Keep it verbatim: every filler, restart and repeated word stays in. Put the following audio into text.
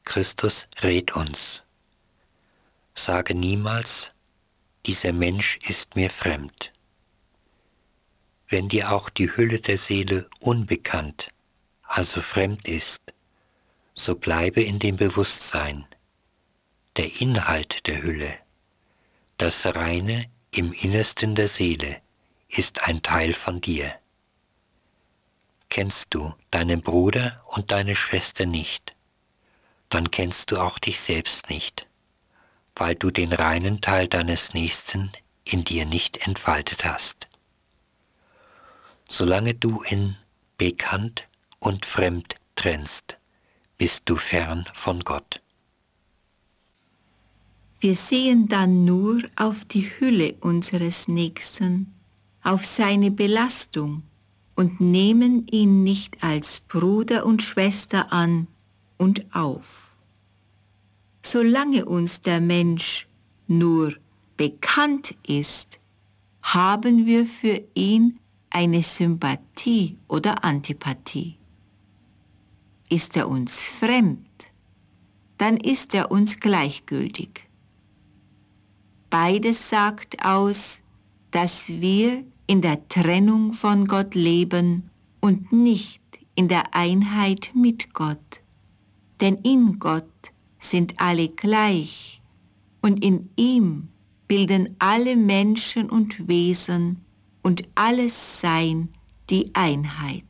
Christus rät uns: Sage niemals, dieser Mensch ist mir fremd. Wenn dir auch die Hülle der Seele unbekannt, also fremd ist, so bleibe in dem Bewusstsein, der Inhalt der Hülle, das Reine im Innersten der Seele, ist ein Teil von dir. Kennst du deinen Bruder und deine Schwester nicht, dann kennst du auch dich selbst nicht, weil du den reinen Teil deines Nächsten in dir nicht entfaltet hast. Solange du in bekannt und fremd trennst, bist du fern von Gott. Wir sehen dann nur auf die Hülle unseres Nächsten, auf seine Belastung und nehmen ihn nicht als Bruder und Schwester an und auf. Solange uns der Mensch nur bekannt ist, haben wir für ihn eine Sympathie oder Antipathie. Ist er uns fremd, dann ist er uns gleichgültig. Beides sagt aus, dass wir in der Trennung von Gott leben und nicht in der Einheit mit Gott. Denn in Gott sind alle gleich und in ihm bilden alle Menschen und Wesen und alles Sein die Einheit.